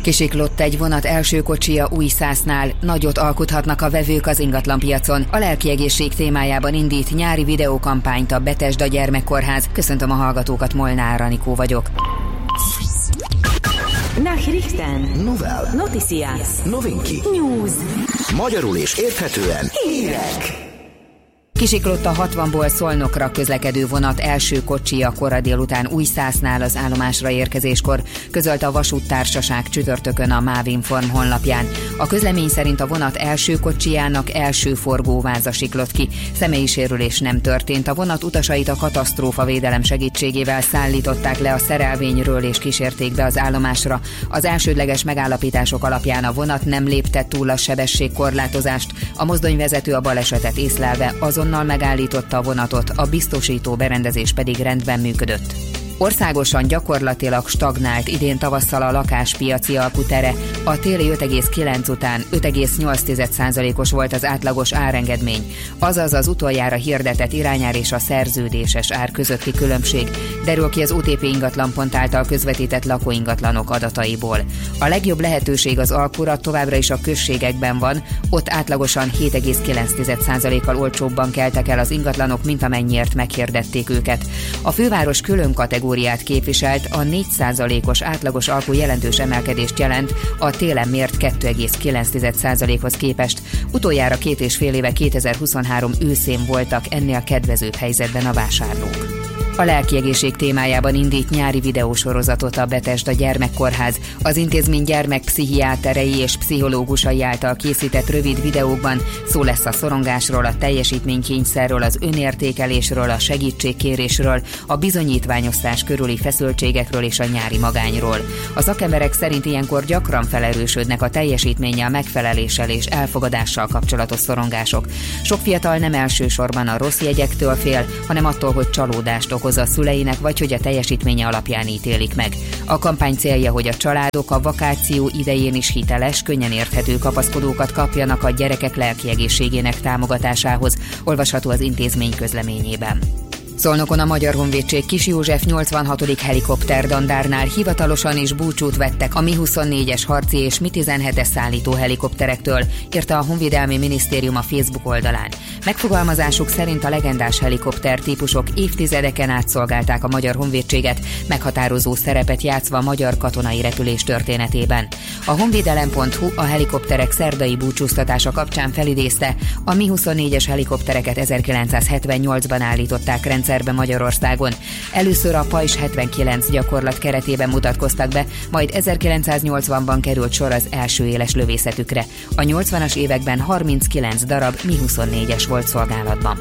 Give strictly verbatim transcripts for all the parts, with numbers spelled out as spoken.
Kisiklott egy vonat első kocsija Újszásznál, nagyot alkuthatnak a vevők az ingatlanpiacon. A lelkiegészség témájában indít nyári videókampányt a Betesda Gyermekkórház. Köszöntöm a hallgatókat, Molnár Anikó vagyok. Nachrichten, Novel, Noticias, Novinki, News. Magyarul és érthetően Hírek. Kisiklott a hatvanból Szolnokra közlekedő vonat első kocsija kora délután Újszásznál az állomásra érkezéskor, közölte a vasúttársaság csütörtökön a Mávinform honlapján. A közlemény szerint a vonat első kocsijának első forgóváza siklott ki, személyi sérülés nem történt. A vonat utasait a katasztrófavédelem segítségével szállították le a szerelvényről és kísérték be az állomásra. Az elsődleges megállapítások alapján a vonat nem lépte túl a sebességkorlátozást, a mozdonyvezető a balesetet észlelve azonnal megállította a vonatot, a biztosító berendezés pedig rendben működött. Országosan gyakorlatilag stagnált idén tavasszal a lakáspiaci alkutere. A téli öt egész kilenc után öt egész nyolc százalékos volt az átlagos árengedmény, azaz az utoljára hirdetett irányár és a szerződéses ár közötti különbség, derül ki az o té pé ingatlanpont által közvetített lakóingatlanok adataiból. A legjobb lehetőség az alkura továbbra is a községekben van, ott átlagosan hét egész kilenc százalékkal olcsóbban keltek el az ingatlanok, mint amennyiért meghirdették őket. A főváros külön kategóriát képviselt, a négy százalékos átlagos alkú jelentős emelkedést jelent a télen mért két egész kilenc százalékhoz képest. Utoljára két és fél éve kétezer-huszonhárom őszén voltak ennél kedvezőbb helyzetben a vásárlók. A lelkiegészség témájában indít nyári videósorozatot a Betesda Gyermekkórház. Az intézmény gyermekpszichiáterei és pszichológusai által készített rövid videókban szó lesz a szorongásról, a teljesítménykényszerről, az önértékelésről, a segítségkérésről, a bizonyítványosztás körüli feszültségekről és a nyári magányról. A szakemberek szerint ilyenkor gyakran felerősödnek a teljesítménnyel, megfeleléssel és elfogadással kapcsolatos szorongások. Sok fiatal nem elsősorban a rossz jegyektől fél, hanem attól, hogy csalódást okoz a szüleinek, vagy hogy a teljesítménye alapján ítélik meg. A kampány célja, hogy a családok a vakáció idején is hiteles, könnyen érthető kapaszkodókat kapjanak a gyerekek lelkiegészségének támogatásához, olvasható az intézmény közleményében. Szolnokon a Magyar Honvédség Kis József nyolcvanhatodik helikopterdandárnál hivatalosan is búcsút vettek a Mi huszonnégyes harci és Mi tizenhetes szállító helikopterektől, írta a Honvédelmi Minisztérium a Facebook oldalán. Megfogalmazásuk szerint a legendás helikopter típusok évtizedeken át szolgálták a Magyar Honvédséget, meghatározó szerepet játszva a magyar katonai repülés történetében. A honvédelem pont hu a helikopterek szerdai búcsúztatása kapcsán felidézte, a Mi huszonnégyes helikoptereket ezerkilencszázhetvennyolcban állították rendszerbe Magyarországon. Először a Pajzs hetvenkilenc gyakorlat keretében mutatkoztak be, majd ezerkilencszáznyolcvanban került sor az első éles lövészetükre. A nyolcvanas években harminckilenc darab Mi huszonnégyes volt szolgálatban.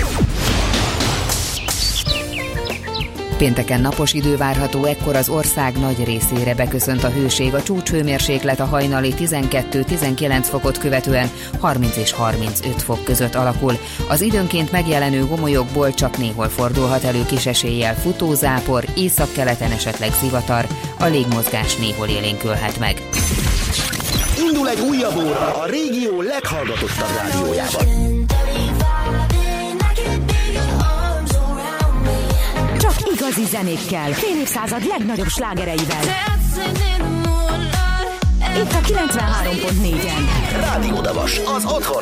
Pénteken napos idő várható, ekkor az ország nagy részére beköszönt a hőség. A csúcshőmérséklet a hajnali tizenkettő-tizenkilenc fokot követően harminc és harmincöt fok között alakul. Az időnként megjelenő gomolyokból csak néhol fordulhat elő kis eséllyel futózápor, északkeleten esetleg zivatar, a légmozgás néhol élénkülhet meg. indul egy újabb óra a régió leghallgatottabb rádiójában. Csak igazi zenékkel, fél évszázad legnagyobb slágereivel. Itt a kilencvenhárom pont négyen. Rádió Davas, az otthon